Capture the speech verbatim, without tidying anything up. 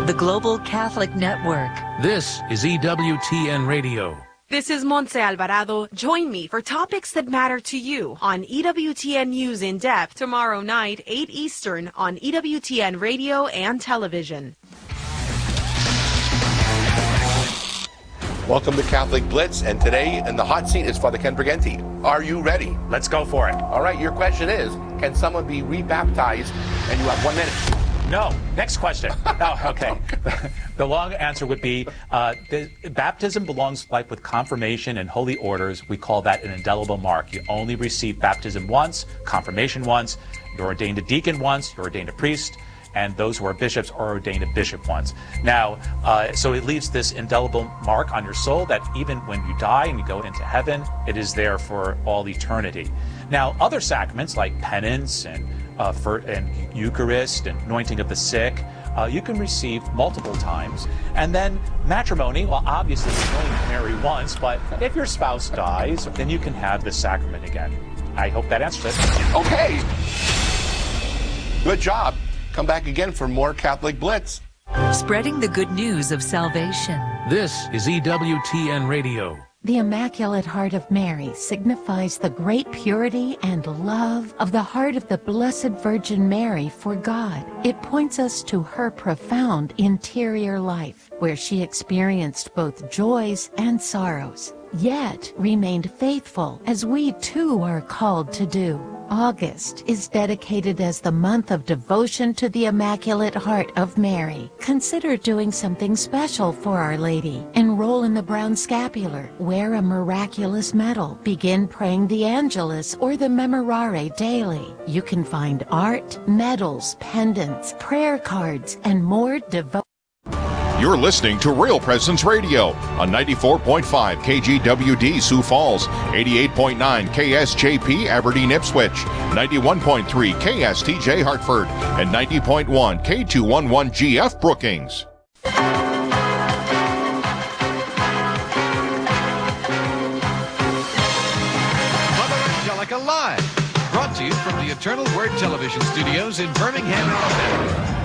the Global Catholic Network. This is E W T N Radio. This is Montse Alvarado. Join me for topics that matter to you on E W T N News in Depth tomorrow night, eight Eastern on E W T N Radio and Television. Welcome to Catholic Blitz, and today in the hot seat is Father Ken Briganti. Are you ready? Let's go for it. All right, your question is, can someone be rebaptized? And you have one minute. No. Next question. Oh, okay. The long answer would be, uh, the, baptism belongs like with confirmation and holy orders. We call that an indelible mark. You only receive baptism once, confirmation once, you're ordained a deacon once, you're ordained a priest, and those who are bishops are ordained a bishop once. Now, uh, so it leaves this indelible mark on your soul that even when you die and you go into heaven, it is there for all eternity. Now, other sacraments like penance and uh, for, and Eucharist and anointing of the sick, uh, you can receive multiple times. And then matrimony, well, obviously you can only marry once, but if your spouse dies, then you can have the sacrament again. I hope that answers it. Okay. Good job. Come back again for more Catholic Blitz. Spreading the good news of salvation. This is E W T N Radio. The Immaculate Heart of Mary signifies the great purity and love of the heart of the Blessed Virgin Mary for God. It points us to her profound interior life, where she experienced both joys and sorrows, yet remained faithful, as we too are called to do. August is dedicated as the month of devotion to the Immaculate Heart of Mary. Consider doing something special for Our Lady. Enroll in the Brown Scapular, wear a miraculous medal, begin praying the Angelus or the Memorare daily. You can find art, medals, pendants, prayer cards, and more devotion. You're listening to Real Presence Radio on ninety-four point five K G W D Sioux Falls, eighty-eight point nine K S J P Aberdeen Ipswich, ninety-one point three K S T J Hartford, and ninety point one K two eleven G F Brookings. Mother Angelica Live, brought to you from the Eternal Word Television Studios in Birmingham, Alabama.